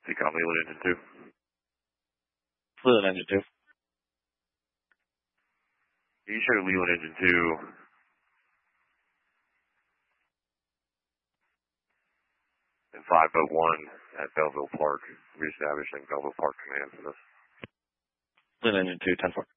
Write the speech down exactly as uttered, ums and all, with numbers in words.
Decom Leland Engine two. Leland Engine two. You show Leland Engine two. And five oh one at Belleville Park. Reestablishing Belleville Park command for this. Leland Engine two, ten four.